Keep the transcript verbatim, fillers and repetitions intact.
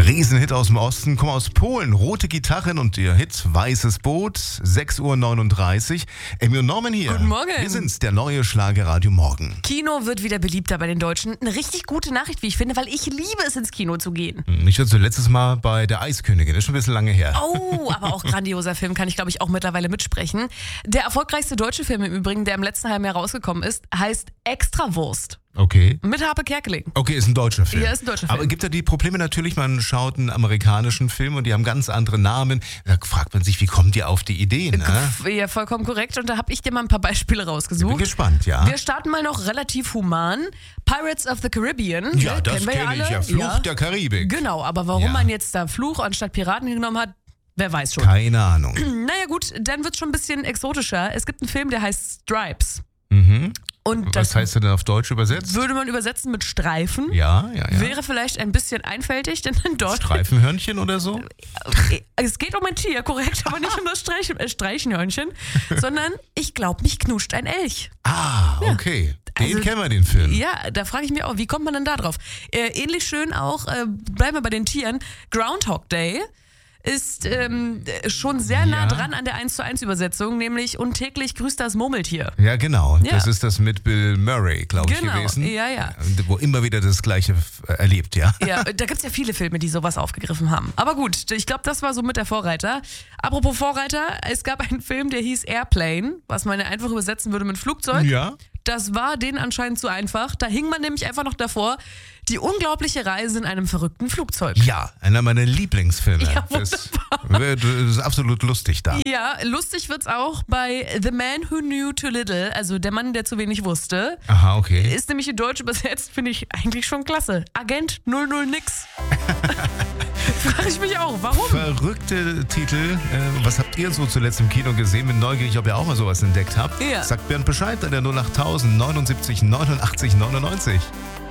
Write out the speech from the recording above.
Riesenhit aus dem Osten, kommen aus Polen. Rote Gitarren und ihr Hit Weißes Boot, sechs Uhr neununddreißig. Emmy und Norman hier. Guten Morgen. Wir sind's, der neue Schlagerradio Morgen. Kino wird wieder beliebter bei den Deutschen. Eine richtig gute Nachricht, wie ich finde, weil ich liebe es, ins Kino zu gehen. Ich war so letztes Mal bei der Eiskönigin, das ist schon ein bisschen lange her. Oh, aber auch grandioser Film, kann ich glaube ich auch mittlerweile mitsprechen. Der erfolgreichste deutsche Film im Übrigen, der im letzten halben Jahr rausgekommen ist, heißt Extrawurst. Okay. Mit Harpe Kerkeling. Okay, ist ein deutscher Film. Ja, ist ein deutscher Film. Aber gibt ja die Probleme natürlich, man schaut einen amerikanischen Film und die haben ganz andere Namen. Da fragt man sich, wie kommt ihr auf die Idee? Ne? Ja, vollkommen korrekt. Und da habe ich dir mal ein paar Beispiele rausgesucht. Ich bin gespannt, ja. Wir starten mal noch relativ human. Pirates of the Caribbean. Ja, ne, das kennen wir kenne ja ich alle. ja. Fluch ja. der Karibik. Genau, aber warum Ja. man jetzt da Fluch anstatt Piraten genommen hat, wer weiß schon. Keine Ahnung. Naja gut, dann wird es schon ein bisschen exotischer. Es gibt einen Film, der heißt Stripes. Mhm. Und Was das heißt denn auf Deutsch übersetzt? würde man übersetzen mit Streifen. Ja, ja, ja. Wäre vielleicht ein bisschen einfältig, denn in Deutsch... Streifenhörnchen oder so? Es geht um ein Tier, korrekt, aber nicht um das Streich, äh, Streichenhörnchen, sondern ich glaube, mich knuscht ein Elch. Ah, okay. Den Also, kennen wir, den Film. Ja, da frage ich mich auch, wie kommt man denn da drauf? Äh, ähnlich schön auch, äh, bleiben wir bei den Tieren, Groundhog Day ist ähm, schon sehr nah Ja. dran an der eins zu eins Übersetzung, nämlich und täglich grüßt das Murmeltier. Ja, genau. Ja. Das ist das mit Bill Murray, glaube ich, Genau, gewesen. ja, ja. Wo immer wieder das Gleiche äh, erlebt, ja. Ja, da gibt es ja viele Filme, die sowas aufgegriffen haben. Aber gut, ich glaube, das war so mit der Vorreiter. Apropos Vorreiter, es gab einen Film, der hieß Airplane, was man ja einfach übersetzen würde mit Flugzeug. Ja. Das war denen anscheinend zu einfach. Da hing man nämlich einfach noch davor. Die unglaubliche Reise in einem verrückten Flugzeug. Ja, einer meiner Lieblingsfilme. Ja, das, das ist absolut lustig da. Ja, lustig wird's auch bei The Man Who Knew Too Little, also der Mann, der zu wenig wusste. Aha, okay. Ist nämlich in Deutsch übersetzt, finde ich eigentlich schon klasse. Agent null null nix. Frage ich mich auch, warum? Verrückte Titel. Äh, was habt ihr so zuletzt im Kino gesehen? Bin neugierig, ob ihr auch mal sowas entdeckt habt. Ja. Sagt Bernd Bescheid an der null achttausend neunundsiebzig neunundachtzig neunundneunzig.